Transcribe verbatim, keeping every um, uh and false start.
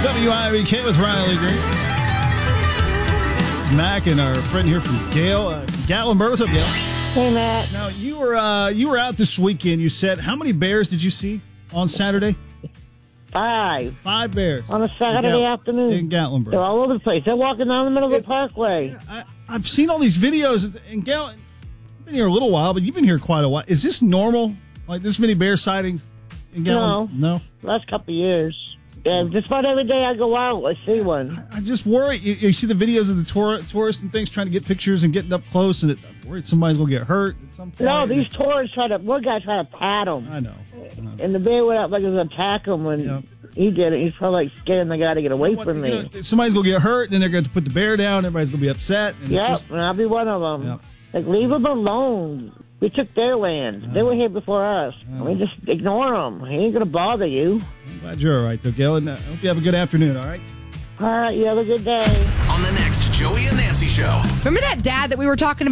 W I B K with Riley Green. It's Mac and our friend here from Gail. Uh, Gatlinburg. What's up, Gail? Hey, Matt. Now, you were uh, you were out this weekend. You said, how many bears did you see on Saturday? Five. Five bears. On a Saturday in Gal- afternoon. In Gatlinburg. They're all over the place. They're walking down the middle of the parkway. I, I've seen all these videos. And Gail, I've been here a little while, but you've been here quite a while. Is this normal? Like this many bear sightings in Gatlin? No. No? Last couple of years. Yeah, just about every day I go out, I see one. I, I just worry. You, you see the videos of the tour, tourists and things trying to get pictures and getting up close, and it, I'm worried somebody's going to get hurt at some point. No, these tourists try to, one guy tried to pat him. I know. I know. And the bear went up like it was attack him when Yep. he did it. He's probably like scaring the guy to get away What- from you me. know, somebody's going to get hurt, and then they're going to put the bear down. Everybody's going to be upset. And it's Yep, just, and I'll be one of them. Yep. Like, leave them alone. We took their land. They were here before us. I mean, just ignore them. He ain't going to bother you. I'm glad you're all right, though, Gail. And I hope you have a good afternoon, all right? All right, you have a good day. On the next Joey and Nancy Show. Remember that dad that we were talking about?